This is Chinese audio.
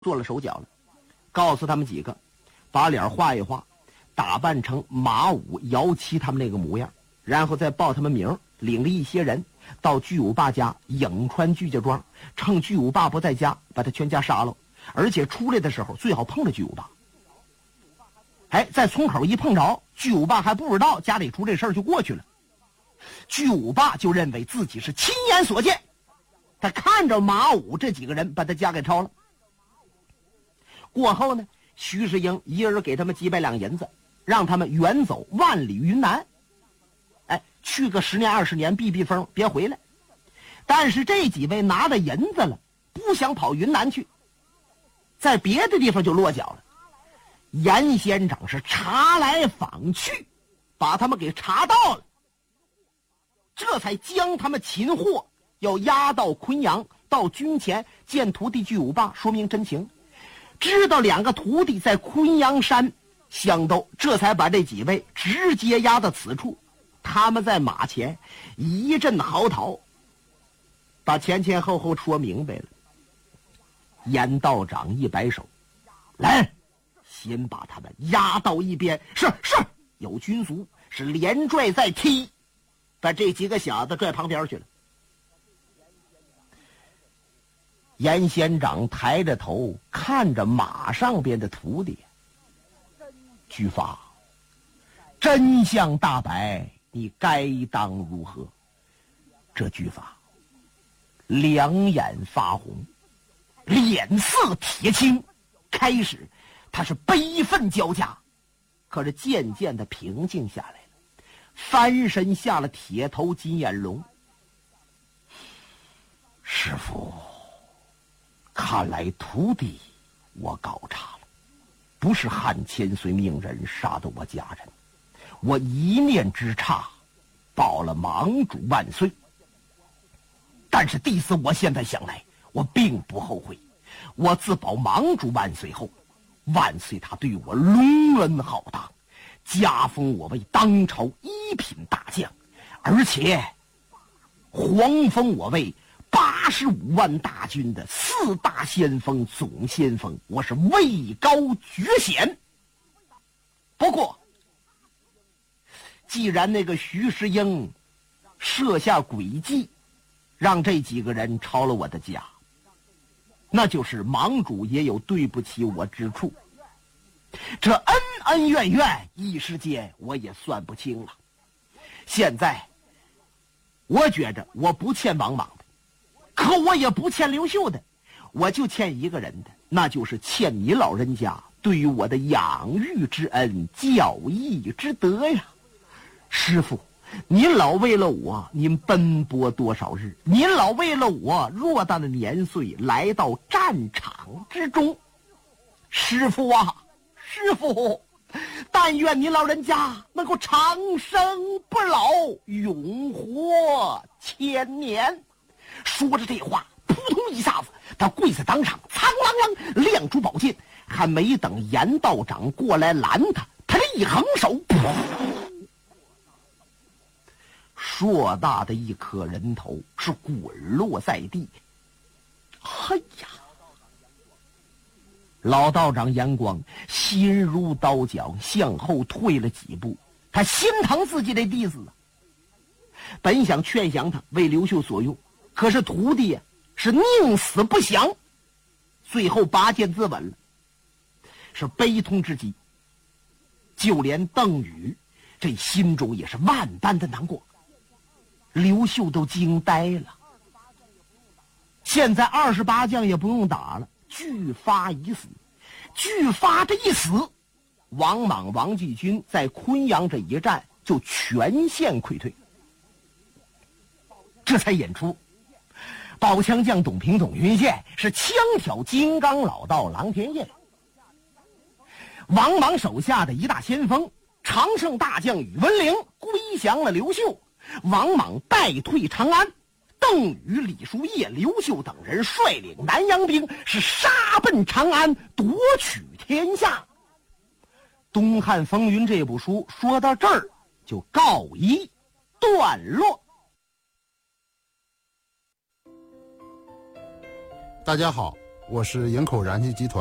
做了手脚了，告诉他们几个，把脸画一画，打扮成马武、姚七他们那个模样，然后再报他们名，领着一些人到巨武霸家颍川巨家庄，趁巨武霸不在家，把他全家杀了，而且出来的时候最好碰着巨武霸。在村口一碰着，巨武霸还不知道家里出这事儿就过去了。巨武霸就认为自己是亲眼所见，他看着马武这几个人把他家给抄了。过后呢，徐世英一人给他们几百两银子，让他们远走万里云南，去个10年20年避避风，别回来。但是这几位拿着银子了，不想跑云南去，在别的地方就落脚了。严县长是查来访去，把他们给查到了，这才将他们擒获，要押到昆阳，到军前见徒弟巨武霸，说明真情。知道两个徒弟在昆阳山相斗，这才把这几位直接押到此处。他们在马前一阵嚎啕，把前前后后说明白了。严道长一摆手，来，先把他们押到一边。是，有军卒是连拽再踢，把这几个小子拽旁边去了。严县长抬着头看着马上边的徒弟，巨发，真相大白，你该当如何？这巨发两眼发红，脸色铁青，开始他是悲愤交加，可是渐渐的平静下来了，翻身下了铁头金眼龙。师父，看来徒弟我搞差了，不是汉千岁命人杀的我家人，我一念之差报了盟主万岁。但是弟子我现在想来，我并不后悔。我自保盟主万岁后，万岁他对我隆恩浩荡，加封我为当朝一品大将，而且皇封我为85万大军的4大先锋总先锋，我是位高爵显。不过既然那个徐世英设下诡计，让这几个人抄了我的家，那就是盟主也有对不起我之处，这恩恩怨怨一时间我也算不清了。现在我觉着我不欠王莽的，可我也不欠刘秀的，我就欠一个人的，那就是欠你老人家对于我的养育之恩、教义之德呀。师父，您老为了我，您奔波多少日？您老为了我，偌大的年岁来到战场之中。师父啊，师父，但愿您老人家能够长生不老，永活千年。说着这话，扑通一下子，他跪在当场，苍啷啷亮出宝剑，还没等严道长过来拦他，他这一横手，硕大的一颗人头是滚落在地。嘿呀！老道长严光心如刀绞，向后退了几步，他心疼自己的弟子啊，本想劝降他为刘秀所用，可是徒弟是宁死不降，最后拔剑自刎了。是悲痛之极，就连邓禹这心中也是万般的难过。刘秀都惊呆了，现在28将也不用打了，巨发已死。巨发这一死，王莽王继军在昆阳这一战就全线溃退。这才引出宝枪将董平董云宪是枪挑金刚老道郎天业，王莽手下的一大先锋常胜大将宇文陵归降了刘秀，王莽败退长安，邓禹、李叔夜、刘秀等人率领南阳兵是杀奔长安，夺取天下。东汉风云这部书说到这儿就告一段落。 大家好， 我是营口燃气集团